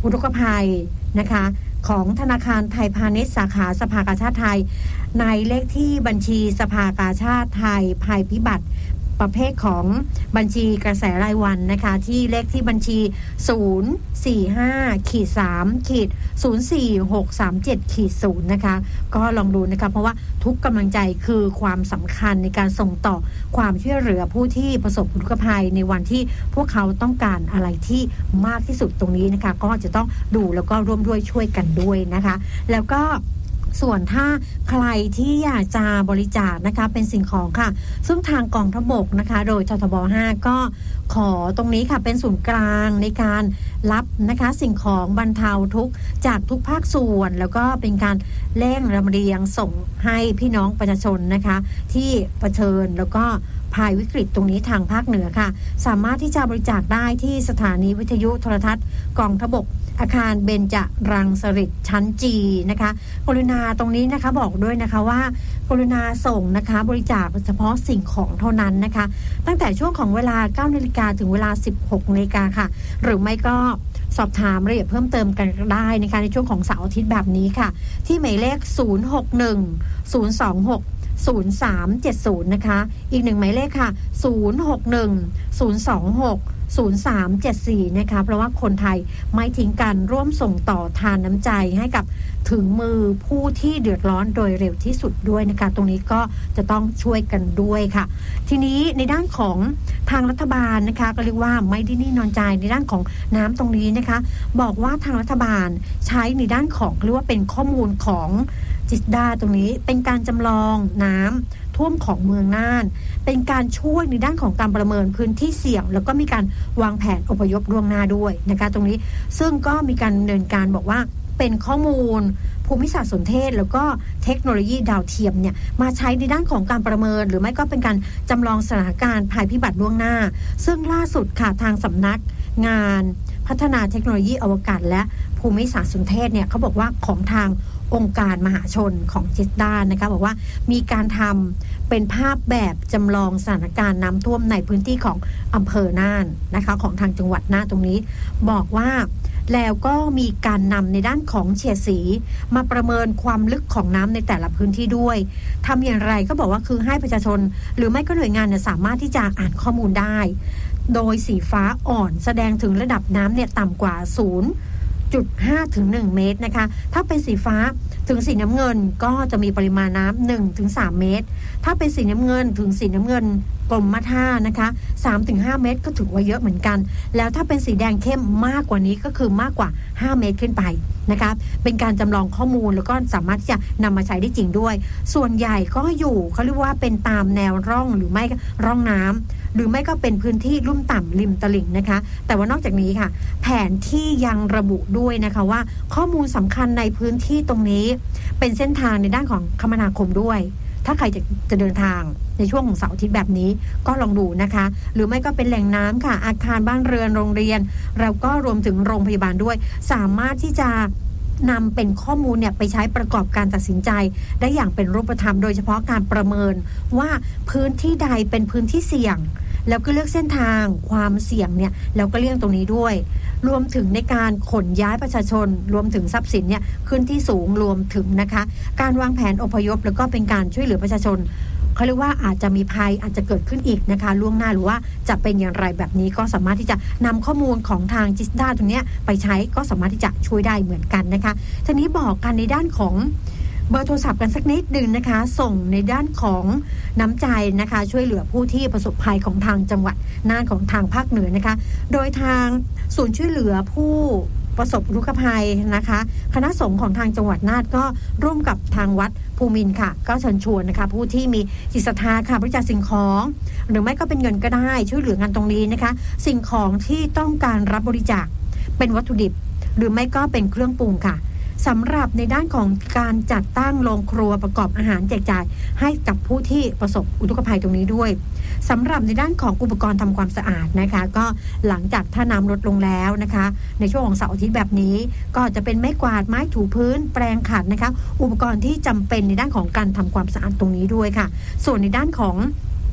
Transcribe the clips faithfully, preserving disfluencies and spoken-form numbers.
อุทกภัยนะคะของธนาคารไทยพาณิชย์สาขาสภากาชาติไทยในเลขที่บัญชีสภากาชาติไทยภัยพิบัติประเภทของบัญชีกระแสรายวันนะคะที่เลขที่บัญชี ศูนย์ สี่ ห้า สาม ศูนย์ สี่ หก สาม เจ็ด ศูนย์ นะคะก็ลองดูนะคะเพราะว่าทุกกำลังใจคือความสำคัญในการส่งต่อความช่วยเหลือผู้ที่ประสบอุทกภัยในวันที่พวกเขาต้องการอะไรที่มากที่สุดตรงนี้นะคะก็จะต้องดูแล้วก็ร่วมด้วยช่วยกันด้วยนะคะแล้วก็ส่วนถ้าใครที่อยากจะบริจาคนะคะเป็นสิ่งของค่ะซึ่งทางกองทัพบกนะคะโดยททบห้าก็ขอตรงนี้ค่ะเป็นศูนย์กลางในการรับนะคะสิ่งของบรรเทาทุกข์จากทุกภาคส่วนแล้วก็เป็นการเร่งลำเลียงส่งให้พี่น้องประชาชนนะคะที่เผชิญแล้วก็ภายวิกฤตตรงนี้ทางภาคเหนือค่ะสามารถที่จะบริจาคได้ที่สถานีวิทยุโทรทัศน์กองทัพบกอาคารเบญจรังสฤษชั้นจีนะคะกรุณาตรงนี้นะคะบอกด้วยนะคะว่ากรุณาส่งนะคะบริจาคเฉพาะสิ่งของเท่านั้นนะคะตั้งแต่ช่วงของเวลา เก้านาฬิกา ถึงเวลา สิบหกนาฬิกาค่ะหรือไม่ก็สอบถามรายละเอียดเพิ่มเติมกันได้นะคะในช่วงของเสาร์อาทิตย์แบบนี้ค่ะที่หมายเลขศูนย์ หก หนึ่ง ศูนย์ สอง หก ศูนย์ สาม เจ็ด ศูนย์นะคะอีกหนึ่งหมายเลขค่ะศูนย์ หก หนึ่ง ศูนย์ สอง หก ศูนย์ สาม เจ็ด สี่นะคะเพราะว่าคนไทยไม่ทิ้งกันร่วมส่งต่อทานน้ำใจให้กับถึงมือผู้ที่เดือดร้อนโดยเร็วที่สุดด้วยนะคะตรงนี้ก็จะต้องช่วยกันด้วยค่ะทีนี้ในด้านของทางรัฐบาลนะคะก็เรียกว่าไม่ได้นิ่งนอนใจในด้านของน้ำตรงนี้นะคะบอกว่าทางรัฐบาลใช้ในด้านของเรียกว่าเป็นข้อมูลของจิสดาตรงนี้เป็นการจำลองน้ำท่วมของเมืองน่านเป็นการช่วยในด้านของการประเมินพื้นที่เสี่ยงแล้วก็มีการวางแผนอพยพล่วงหน้าด้วยนะคะตรงนี้ซึ่งก็มีการดำเนินการบอกว่าเป็นข้อมูลภูมิศาสตร์สนเทศแล้วก็เทคโนโลยีดาวเทียมเนี่ยมาใช้ในด้านของการประเมินหรือไม่ก็เป็นการจำลองสถานการณ์ภัยพิบัติล่วงหน้าซึ่งล่าสุดค่ะทางสำนักงานพัฒนาเทคโนโลยีอวกาศและภูมิศาสตร์สนเทศเนี่ยเขาบอกว่าของทางองค์การมหาชนของจิสดานะคะบอกว่ามีการทำเป็นภาพแบบจำลองสถานการณ์น้ำท่วมในพื้นที่ของอำเภอน่านนะคะของทางจังหวัดน่านตรงนี้บอกว่าแล้วก็มีการนำในด้านของเฉดสีมาประเมินความลึกของน้ำในแต่ละพื้นที่ด้วยทำอย่างไรก็บอกว่าคือให้ประชาชนหรือไม่ก็หน่วยงานเนี่ยสามารถที่จะอ่านข้อมูลได้โดยสีฟ้าอ่อนแสดงถึงระดับน้ำเนี่ยต่ำกว่าศูนย์จุดห้า ถึง หนึ่ง เมตรนะคะถ้าเป็นสีฟ้าถึงสีน้ำเงินก็จะมีปริมาณน้ำ หนึ่ง ถึง สาม เมตรถ้าเป็นสีน้ำเงินถึงสีน้ำเงินกรมท่านะคะ สาม ถึง ห้า เมตรก็ถือว่าเยอะเหมือนกันแล้วถ้าเป็นสีแดงเข้มมากกว่านี้ก็คือมากกว่าห้าเมตรขึ้นไปนะคะเป็นการจำลองข้อมูลแล้วก็สามารถที่จะนำมาใช้ได้จริงด้วยส่วนใหญ่ก็อยู่เขาเรียกว่าเป็นตามแนวร่องหรือไม่ร่องน้ำหรือไม่ก็เป็นพื้นที่ลุ่มต่ำริมตลิ่งนะคะแต่ว่านอกจากนี้ค่ะแผนที่ยังระบุด้วยนะคะว่าข้อมูลสำคัญในพื้นที่ตรงนี้เป็นเส้นทางในด้านของคมนาคมด้วยถ้าใครจะจะเดินทางในช่วงของเสาร์อาทิตย์แบบนี้ก็ลองดูนะคะหรือไม่ก็เป็นแหล่งน้ำค่ะอาคารบ้านเรือนโรงเรียนแล้วก็รวมถึงโรงพยาบาลด้วยสามารถที่จะนำเป็นข้อมูลเนี่ยไปใช้ประกอบการตัดสินใจได้อย่างเป็นรูปธรรมโดยเฉพาะการประเมินว่าพื้นที่ใดเป็นพื้นที่เสี่ยงแล้วก็เลือกเส้นทางความเสี่ยงเนี่ยแล้วก็เลี่ยงตรงนี้ด้วยรวมถึงในการขนย้ายประชาชนรวมถึงทรัพย์สินเนี่ยขึ้นที่สูงรวมถึงนะคะการวางแผนอพยพแล้วก็เป็นการช่วยเหลือประชาชนเขาเรียกว่าอาจจะมีภัยอาจจะเกิดขึ้นอีกนะคะล่วงหน้าหรือว่าจะเป็นอย่างไรแบบนี้ก็สามารถที่จะนำข้อมูลของทางจิสดาตรงนี้ไปใช้ก็สามารถที่จะช่วยได้เหมือนกันนะคะทีนี้บอกกันในด้านของเบอร์โทรศัพท์กันสักนิดนึงนะคะส่งในด้านของน้ำใจนะคะช่วยเหลือผู้ที่ประสบภัยของทางจังหวัดน่านของทางภาคเหนือนะคะโดยทางศูนย์ช่วยเหลือผู้ประสบอุทกภัยนะคะคณะสงฆ์ของทางจังหวัดน่านก็ร่วมกับทางวัดภูมินทร์ค่ะก็เชิญชวนนะคะผู้ที่มีจิตศรัทธาค่ะบริจาคสิ่งของหรือไม่ก็เป็นเงินก็ได้ช่วยเหลืองานตรงนี้นะคะสิ่งของที่ต้องการรับบริจาคเป็นวัตถุดิบหรือไม่ก็เป็นเครื่องปรุงค่ะสำหรับในด้านของการจัดตั้งโรงครัวประกอบอาหารแจกจ่ายให้กับผู้ที่ประสบอุทกภัยตรงนี้ด้วยสำหรับในด้านของอุปกรณ์ทำความสะอาดนะคะก็หลังจากถ้าน้ำลดลงแล้วนะคะในช่วงของเสาร์อาทิตย์แบบนี้ก็จะเป็นไม้กวาดไม้ถูพื้นแปรงขัดนะคะอุปกรณ์ที่จำเป็นในด้านของการทำความสะอาดตรงนี้ด้วยค่ะส่วนในด้านของ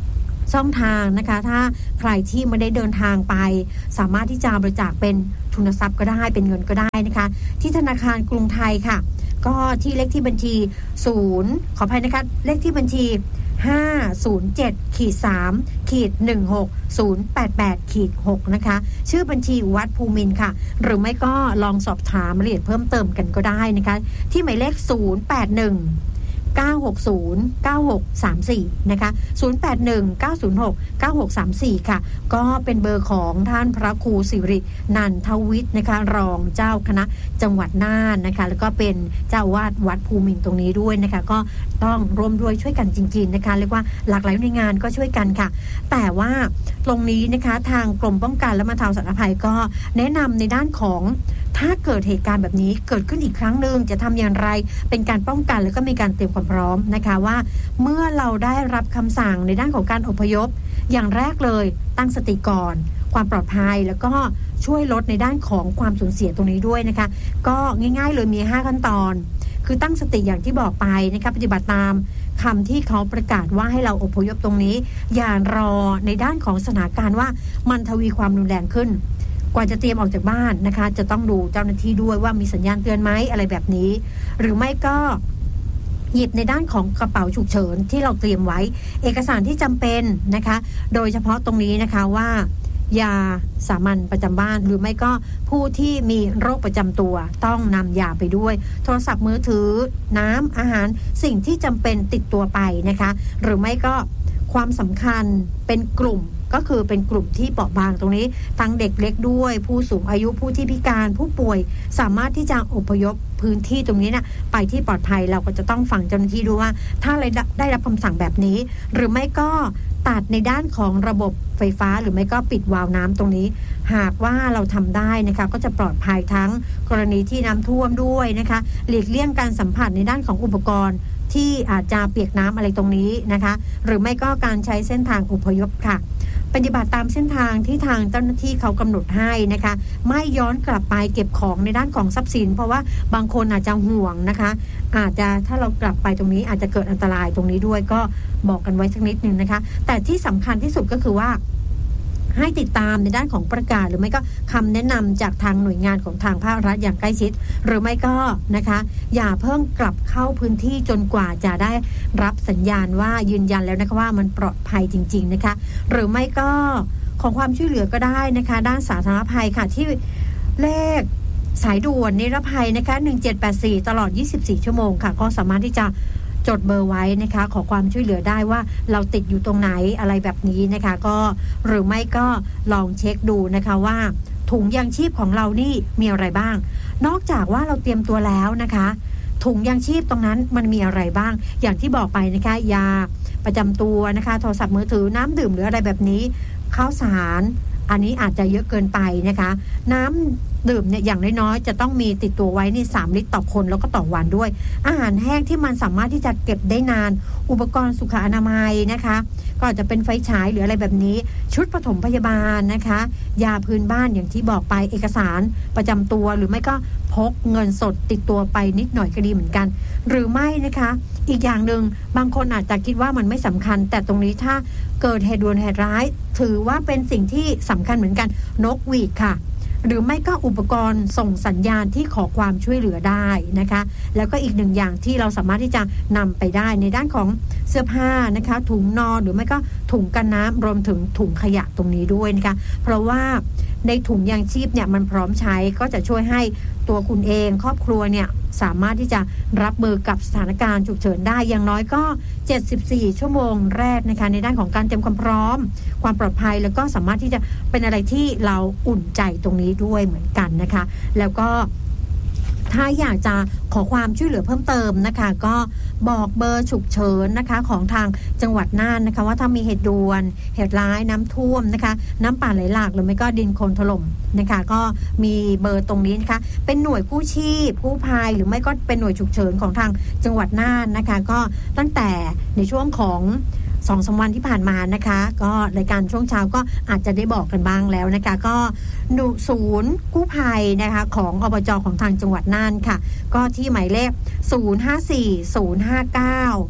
ช่องทางนะคะถ้าใครที่ไม่ได้เดินทางไปสามารถที่จะบริจาคเป็นทุนทรัพย์ก็ได้เป็นเงินก็ได้นะคะที่ธนาคารกรุงไทยค่ะก็ที่เลขที่บัญชีศูนย์ขออภัยนะคะเลขที่บัญชีห้า ศูนย์ เจ็ด สาม หนึ่ง หก ศูนย์ แปด แปด หก นะคะชื่อบัญชีวัดภูมินทร์ค่ะหรือไม่ก็ลองสอบถามรายละเอียดเพิ่มเติมกันก็ได้นะคะที่หมายเลขศูนย์ แปด หนึ่ง เก้า หก ศูนย์ เก้า หก สาม สี่นะคะศูนย์ แปด หนึ่ง เก้า ศูนย์ หก เก้า หก สาม สี่ค่ะก็เป็นเบอร์ของท่านพระครูสิรินันทวิทย์นะคะรองเจ้าคณะจังหวัดน่านนะคะแล้วก็เป็นเจ้าวาดวัดภูมินทร์ตรงนี้ด้วยนะคะก็ต้องร่วมด้วยช่วยกันจริงๆนะคะเรียกว่าหลากหลายหน่วยงานก็ช่วยกันค่ะแต่ว่าตรงนี้นะคะทางกรมป้องกันและบรรเทาสาธารณภัยก็แนะนำในด้านของถ้าเกิดเหตุการณ์แบบนี้เกิดขึ้นอีกครั้งหนึ่งจะทำอย่างไรเป็นการป้องกันแล้วก็มีการเตรียมความพร้อมนะคะว่าเมื่อเราได้รับคำสั่งในด้านของการอพยพอย่างแรกเลยตั้งสติก่อนความปลอดภัยแล้วก็ช่วยลดในด้านของความสูญเสียตรงนี้ด้วยนะคะก็ง่ายๆเลยมีห้าขั้นตอนคือตั้งสติอย่างที่บอกไปนะคะปฏิบัติตามคำที่เขาประกาศว่าให้เราอพยพตรงนี้อย่ารอในด้านของสถานการณ์ว่ามันทวีความรุนแรงขึ้นกว่าจะเตรียมออกจากบ้านนะคะจะต้องดูเจ้าหน้าที่ด้วยว่ามีสัญญาณเตือนไหมอะไรแบบนี้หรือไม่ก็หยิบในด้านของกระเป๋าฉุกเฉินที่เราเตรียมไว้เอกสารที่จำเป็นนะคะโดยเฉพาะตรงนี้นะคะว่ายาสามัญประจำบ้านหรือไม่ก็ผู้ที่มีโรคประจำตัวต้องนำยาไปด้วยโทรศัพท์มือถือน้ำอาหารสิ่งที่จำเป็นติดตัวไปนะคะหรือไม่ก็ความสำคัญเป็นกลุ่มก็คือเป็นกลุ่มที่เปราะบางตรงนี้ทั้งเด็กเล็กด้วยผู้สูงอายุผู้ที่พิการผู้ป่วยสามารถที่จะอพยพพื้นที่ตรงนี้นะไปที่ปลอดภัยเราก็จะต้องฟังเจ้าหน้าที่ดูว่าถ้าได้รับคำสั่งแบบนี้หรือไม่ก็ตัดในด้านของระบบไฟฟ้าหรือไม่ก็ปิดวาล์วน้ำตรงนี้หากว่าเราทำได้นะคะก็จะปลอดภัยทั้งกรณีที่น้ำท่วมด้วยนะคะหลีกเลี่ยงการสัมผัสในด้านของอุปกรณ์ที่อาจจะเปียกน้ำอะไรตรงนี้นะคะหรือไม่ก็การใช้เส้นทางอพยพค่ะปฏิบัติตามเส้นทางที่ทางเจ้าหน้าที่เขากำหนดให้นะคะไม่ย้อนกลับไปเก็บของในด้านของทรัพย์สินเพราะว่าบางคนอาจจะห่วงนะคะอาจจะถ้าเรากลับไปตรงนี้อาจจะเกิดอันตรายตรงนี้ด้วยก็บอกกันไว้สักนิดนึงนะคะแต่ที่สำคัญที่สุดก็คือว่าให้ติดตามในด้านของประกาศหรือไม่ก็คำแนะนำจากทางหน่วยงานของทางภาครัฐอย่างใกล้ชิดหรือไม่ก็นะคะอย่าเพิ่งกลับเข้าพื้นที่จนกว่าจะได้รับสัญญาณว่ายืนยันแล้วนะคะว่ามันปลอดภัยจริงๆนะคะหรือไม่ก็ขอความช่วยเหลือก็ได้นะคะด้านสาธารณภัยค่ะที่เลขสายด่วนนิรภัยนะคะหนึ่งเจ็ดแปดสี่ตลอดยี่สิบสี่ชั่วโมงค่ะก็สามารถที่จะจดเบอร์ไว้นะคะขอความช่วยเหลือได้ว่าเราติดอยู่ตรงไหนอะไรแบบนี้นะคะก็หรือไม่ก็ลองเช็คดูนะคะว่าถุงยางชีพของเรานี่มีอะไรบ้างนอกจากว่าเราเตรียมตัวแล้วนะคะถุงยางชีพตรงนั้นมันมีอะไรบ้างอย่างที่บอกไปนะคะยาประจำตัวนะคะโทรศัพท์มือถือน้ำดื่มหรืออะไรแบบนี้ข้าวสารอันนี้อาจจะเยอะเกินไปนะคะน้ำดื่มเนี่ยอย่างน้อยๆจะต้องมีติดตัวไว้นี่สามลิตรต่อคนแล้วก็ต่อวันด้วยอาหารแห้งที่มันสามารถที่จะเก็บได้นานอุปกรณ์สุขอนามัยนะคะก็อาจจะเป็นไฟฉายหรืออะไรแบบนี้ชุดปฐมพยาบาลนะคะยาพื้นบ้านอย่างที่บอกไปเอกสารประจำตัวหรือไม่ก็พกเงินสดติดตัวไปนิดหน่อยก็ดีเหมือนกันหรือไม่นะคะอีกอย่างหนึ่งบางคนอาจจะคิดว่ามันไม่สำคัญแต่ตรงนี้ถ้าเกิดเหตุด่วนเหตุร้ายถือว่าเป็นสิ่งที่สำคัญเหมือนกันนกหวีดค่ะหรือไม่ก็อุปกรณ์ส่งสัญญาณที่ขอความช่วยเหลือได้นะคะแล้วก็อีกหนึ่งอย่างที่เราสามารถที่จะนำไปได้ในด้านของเสื้อผ้านะคะถุงนอนหรือไม่ก็ถุงกันน้ำรวมถึงถุงขยะตรงนี้ด้วยนะคะเพราะว่าในถุงยางชีพเนี่ยมันพร้อมใช้ก็จะช่วยให้ตัวคุณเองครอบครัวเนี่ยสามารถที่จะรับมือกับสถานการณ์ฉุกเฉินได้อย่างน้อยก็เจ็ดสิบสี่ชั่วโมงแรกนะคะในด้านของการเตรียมความพร้อมความปลอดภัยแล้วก็สามารถที่จะเป็นอะไรที่เราอุ่นใจตรงนี้ด้วยเหมือนกันนะคะแล้วก็ถ้าอยากจะขอความช่วยเหลือเพิ่มเติมนะคะก็บอกเบอร์ฉุกเฉินนะคะของทางจังหวัดน่านนะคะว่าถ้ามีเหตุด่วนเหตุร้ายน้ำท่วมนะคะน้ำป่าไหลหลากหรือไม่ก็ดินโคลนถล่มนะคะก็มีเบอร์ตรงนี้นะคะเป็นหน่วยกู้ชีพกู้ภัยหรือไม่ก็เป็นหน่วยฉุกเฉินของทางจังหวัดน่านนะคะก็ตั้งแต่ในช่วงของสองสามวันที่ผ่านมานะคะก็รายการช่วงเช้าก็อาจจะได้บอกกันบ้างแล้วนะคะก็หน่วยศูนย์กู้ภัยนะคะของอบจ.ของทางจังหวัดน่านค่ะก็ที่หมายเลขศูนย์ ห้า สี่ ศูนย์ ห้า เก้า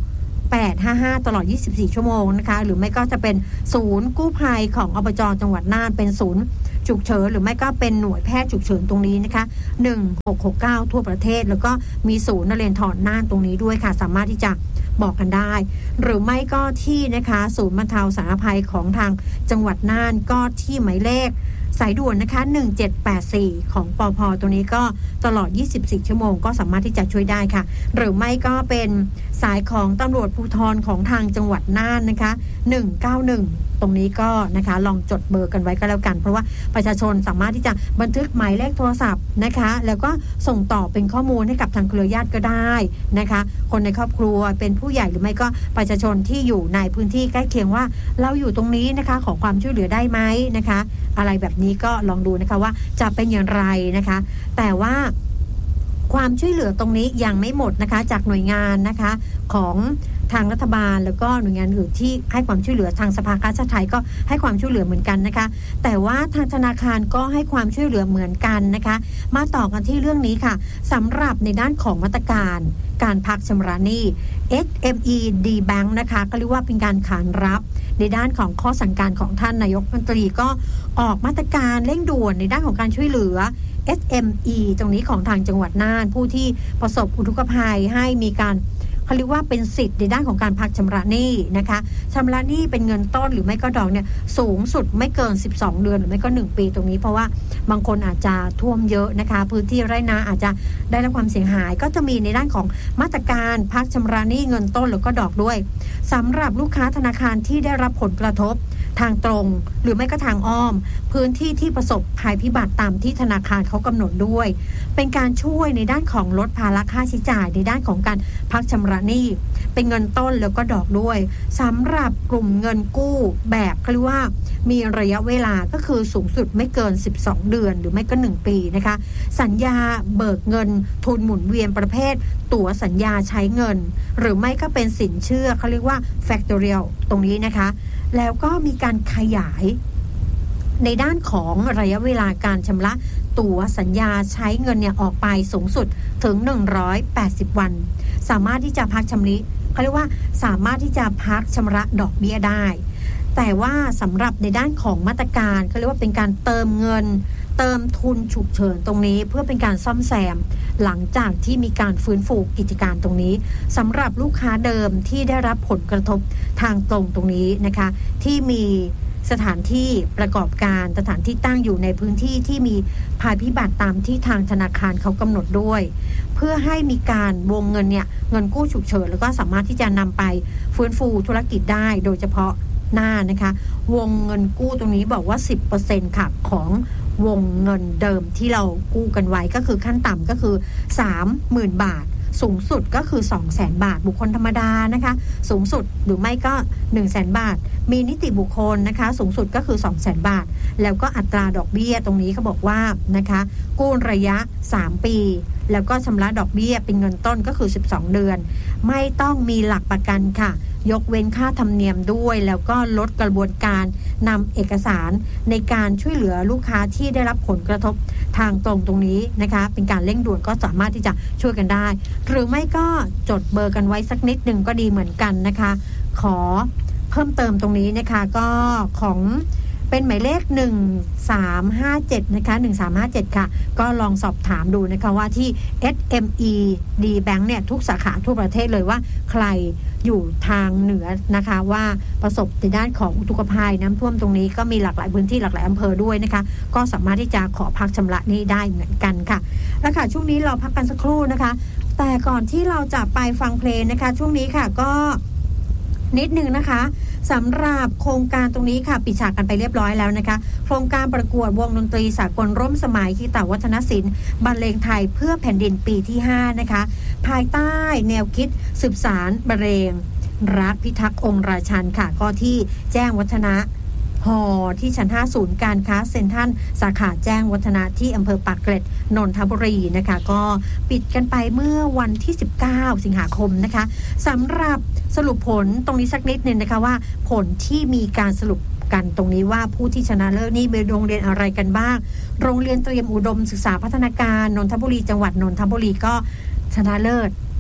แปดห้าห้าตลอดยี่สิบสี่ชั่วโมงนะคะหรือไม่ก็จะเป็นศูนย์กู้ภัยของอบจ.จังหวัดน่านเป็นศูนย์ฉุกเฉินหรือไม่ก็เป็นหน่วยแพทย์ฉุกเฉินตรงนี้นะคะหนึ่งหกหกเก้าทั่วประเทศแล้วก็มีศูนย์นเรนทรน่านตรงนี้ด้วยค่ะสามารถที่จะบอกกันได้หรือไม่ก็ที่นะคะศูนย์บรรเทาสาธารณภัยของทางจังหวัดน่านก็ที่หมายเลขสายด่วนนะคะหนึ่งเจ็ดแปดสี่ของปภ.ตัวนี้ก็ตลอดยี่สิบสี่ชั่วโมงก็สามารถที่จะช่วยได้ค่ะหรือไม่ก็เป็นสายของตำรวจภูธรของทางจังหวัดน่านนะคะหนึ่งเก้าหนึ่งตรงนี้ก็นะคะลองจดเบอร์กันไว้ก็แล้วกันเพราะว่าประชาชนสามารถที่จะบันทึกหมายเลขโทรศัพท์นะคะแล้วก็ส่งต่อเป็นข้อมูลให้กับทางเครือญาติก็ได้นะคะคนในครอบครัวเป็นผู้ใหญ่หรือไม่ก็ประชาชนที่อยู่ในพื้นที่ใกล้เคียงว่าเราอยู่ตรงนี้นะคะขอความช่วยเหลือได้ไหมนะคะอะไรแบบนี้ก็ลองดูนะคะว่าจะเป็นอย่างไรนะคะแต่ว่าความช่วยเหลือตรงนี้ยังไม่หมดนะคะจากหน่วยงานนะคะของทางรัฐบาลแล้วก็หน่วยงานอื่นที่ให้ความช่วยเหลือทางสภากาชาดไทยก็ให้ความช่วยเหลือเหมือนกันนะคะแต่ว่าทางธนาคารก็ให้ความช่วยเหลือเหมือนกันนะคะมาต่อกันที่เรื่องนี้ค่ะสำหรับในด้านของมาตรการการพักชำระหนี้ เอส เอ็ม อี ดี Bank นะคะก็เรียกว่าเป็นการขานรับในด้านของข้อสั่งการของท่านนายกรัฐมนตรีก็ออกมาตรการเร่งด่วนในด้านของการช่วยเหลือ เอส เอ็ม อี ตรงนี้ของทางจังหวัดน่านผู้ที่ประสบอุทกภัยให้มีการเขาเรียกว่าเป็นสิทธิ์ในด้านของการพักชำระหนี้นะคะชำระหนี้เป็นเงินต้นหรือไม่ก็ดอกเนี่ยสูงสุดไม่เกินสิบสองเดือนหรือไม่ก็หนึ่งปีตรงนี้เพราะว่าบางคนอาจจะท่วมเยอะนะคะพื้นที่ไร่นาอาจจะได้รับความเสียหายก็จะมีในด้านของมาตรการพักชำระหนี้เงินต้นหรือก็ดอกด้วยสำหรับลูกค้าธนาคารที่ได้รับผลกระทบทางตรงหรือไม่ก็ทางอ้อมพื้นที่ที่ประสบภัยพิบัติตามที่ธนาคารเขากำหนดด้วยเป็นการช่วยในด้านของลดภาระค่าใช้จ่ายในด้านของการพักชำระหนี้เป็นเงินต้นแล้วก็ดอกด้วยสำหรับกลุ่มเงินกู้แบบเขาเรียกว่ามีระยะเวลาก็คือสูงสุดไม่เกินสิบสองเดือนหรือไม่ก็หนึ่งปีนะคะสัญญาเบิกเงินทุนหมุนเวียนประเภทตั๋วสัญญาใช้เงินหรือไม่ก็เป็นสินเชื่อเขาเรียกว่า factorial ตรงนี้นะคะแล้วก็มีการขยายในด้านของระยะเวลาการชำระตั๋วสัญญาใช้เงินเนี่ยออกไปสูงสุดถึงหนึ่งร้อยแปดสิบวันสามารถที่จะพักชำระเขาเรียกว่าสามารถที่จะพักชำระดอกเบี้ยได้แต่ว่าสำหรับในด้านของมาตรการเขาเรียกว่าเป็นการเติมเงินเติมทุนฉุกเฉินตรงนี้เพื่อเป็นการซ่อมแซมหลังจากที่มีการฟื้นฟูกิจการตรงนี้สำหรับลูกค้าเดิมที่ได้รับผลกระทบทางตรงตรงนี้นะคะที่มีสถานที่ประกอบการสถานที่ตั้งอยู่ในพื้นที่ที่มีภัยพิบัติตามที่ทางธนาคารเขากำหนดด้วยเพื่อให้มีการวงเงินเนี่ยเงินกู้ฉุกเฉินแล้วก็สามารถที่จะนำไปฟื้นฟูธุรกิจได้โดยเฉพาะหน้านะคะวงเงินกู้ตรงนี้บอกว่า สิบเปอร์เซ็นต์ ค่ะของวงเงินเดิมที่เรากู้กันไว้ก็คือขั้นต่ำก็คือ สามหมื่น บาทสูงสุดก็คือ สองแสน บาทบุคคลธรรมดานะคะสูงสุดหรือไม่ก็ หนึ่งแสน บาทมีนิติบุคคลนะคะสูงสุดก็คือ สองแสน บาทแล้วก็อัตราดอกเบี้ยตรงนี้เขาบอกว่านะคะกู้ระยะสามปีแล้วก็ชำระดอกเบี้ยเป็นเงินต้นก็คือสิบสองเดือนไม่ต้องมีหลักประกันค่ะยกเว้นค่าธรรมเนียมด้วยแล้วก็ลดกระบวนการนำเอกสารในการช่วยเหลือลูกค้าที่ได้รับผลกระทบทางตรงตรงนี้นะคะเป็นการเร่งด่วนก็สามารถที่จะช่วยกันได้หรือไม่ก็จดเบอร์กันไว้สักนิดหนึ่งก็ดีเหมือนกันนะคะขอเพิ่มเติมตรงนี้นะคะก็ของเป็นหมายเลขหนึ่งสามห้าเจ็ดนะคะหนึ่งสามห้าเจ็ดค่ะก็ลองสอบถามดูนะคะว่าที่ เอส เอ็ม อี ดี Bank เนี่ยทุกสาขาทั่วประเทศเลยว่าใครอยู่ทางเหนือนะคะว่าประสบในด้านของอุทกภัยน้ำท่วมตรงนี้ก็มีหลากหลายพื้นที่หลากหลายอำเภอด้วยนะคะก็สามารถที่จะขอพักชำระนี้ได้เหมือนกันค่ะแล้วค่ะช่วงนี้เราพักกันสักครู่นะคะแต่ก่อนที่เราจะไปฟังเพลงนะคะช่วงนี้ค่ะก็นิดนึงนะคะสำหรับโครงการตรงนี้ค่ะปิดฉากกันไปเรียบร้อยแล้วนะคะโครงการประกวดวงดนตรีสากลร่วมสมัยคีตวัฒนศิลป์บรรเลงไทยเพื่อแผ่นดินปีที่ห้านะคะภายใต้แนวคิดสืบสานบรรเลงรักพิทักษ์องค์ราชันค่ะก็ที่แจ้งวัฒนะฮอที่ชั้นห้าศูนย์การค้าเซ็นทรัลสาขาแจ้งวัฒนะที่อำเภอปากเกร็ดนนทบุรีนะคะก็ปิดกันไปเมื่อวันที่สิบเก้าสิงหาคมนะคะสำหรับสรุปผลตรงนี้สักนิดนึงนะคะว่าผลที่มีการสรุปกันตรงนี้ว่าผู้ที่ชนะเลิศนี่เป็นโรงเรียนอะไรกันบ้างโรงเรียนเตรียมอุดมศึกษาพัฒนาการนนทบุรีจังหวัดนนทบุรีก็ชนะเลิศ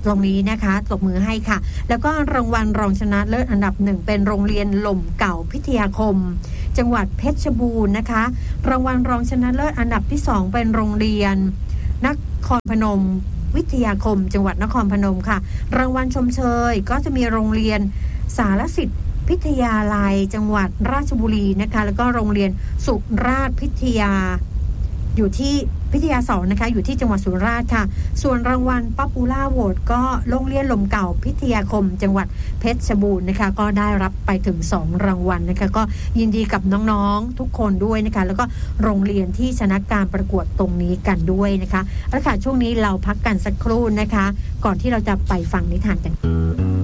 ตรงนี้นะคะตบมือให้ค่ะแล้วก็รางวัลรองชนะเลิศอันดับหนึ่งเป็นโรงเรียนหล่มเก่าพิทยาคมจังหวัดเพชรบูรณ์นะคะรางวัลรองชนะเลิศอันดับที่สองเป็นโรงเรียนนครพนมวิทยาคมจังหวัดนครพนมค่ะรางวัลชมเชยก็จะมีโรงเรียนสารสิทธิ์พิทยาลัยจังหวัดราชบุรีนะคะแล้วก็โรงเรียนสุราษฎร์พิทยาอยู่ที่พิทยาสองนะคะอยู่ที่จังหวัดสุราษฎร์ค่ะส่วนรางวัลป๊อปปูล่าโหวตก็โรงเรียนหล่มเก่าพิทยาคมจังหวัดเพชรบูรณ์นะคะก็ได้รับไปถึงสองรางวัลนะคะก็ยินดีกับน้องๆทุกคนด้วยนะคะแล้วก็โรงเรียนที่ชนะการประกวดตรงนี้กันด้วยนะคะแล้วค่ะช่วงนี้เราพักกันสักครู่นะคะก่อนที่เราจะไปฟังนิทานกัน